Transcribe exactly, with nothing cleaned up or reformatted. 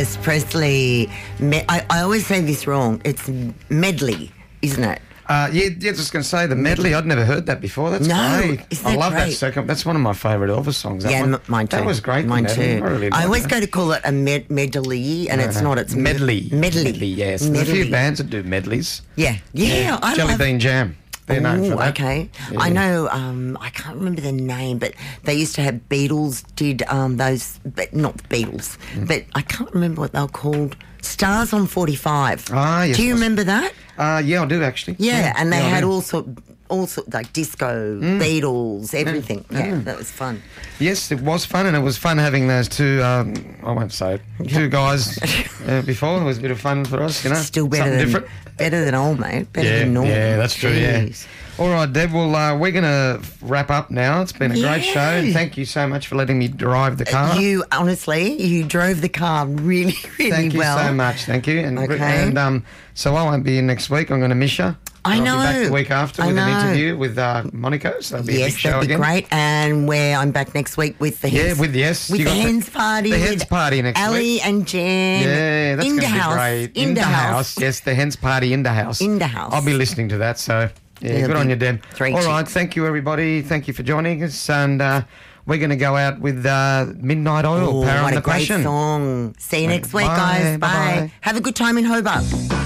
Elvis Presley. Me- I, I always say this wrong. It's medley, isn't it? Uh, yeah, yeah, just going to say the medley. I'd never heard that before. That's No, great. isn't I that love that great? second. That's one of my favourite Elvis songs. That Yeah, one. m- mine too. That was great. Mine that. too. I, really I liked always that. go to call it a med- medley, and No, it's no. not. It's medley. Medley. Medley. Yes. There's a Medley. few bands that do medleys. Yeah, yeah. I Jelly love. Bean Jam. They're known for Ooh, that. okay. Yeah. I know. Um, I can't remember the name, but they used to have Beatles did um, those, but not Beatles. Mm. But I can't remember what they were called. Stars on forty-five. Ah, yes. Do you remember that? Uh, yeah, I do actually. Yeah, and they yeah, I had do. all sort, all sort like disco, Mm. Beatles, everything. Yeah, yeah. that was fun. Yes, it was fun, and it was fun having those two, um, I won't say it, two guys uh, before. It was a bit of fun for us, you know. Still better Something than different. better than old mate. Better Yeah, than normal. yeah, that's true, yeah. Jeez. All right, Deb, well, uh, we're going to wrap up now. It's been a great Yeah. show, and thank you so much for letting me drive the car. You honestly, you drove the car really, really Thank you well. so much, thank you. And, Okay. and um, so I won't be in next week. I'm going to miss you. I I'll know. Be back the week after I with an know. interview with uh, Monaco. So that'll be a Yes, big show that'd be again. great. And where I'm back next week with the Yeah, hens, with yes, with you the got hens party, the with hens party next Ali week. and Jen. Yeah, that's in going the to be house, great. in, the house. house. Yes, the hens party in the house. In the house. I'll be listening to that. So yeah, It'll good be on you, Deb. three All right, chicks. thank you, everybody. Thank you for joining us, and uh, we're going to go out with uh, Midnight Oil. Oh, Power what on a the great Passion. song. See you next week, Bye, guys. Bye. bye-bye. Have a good time in Hobart.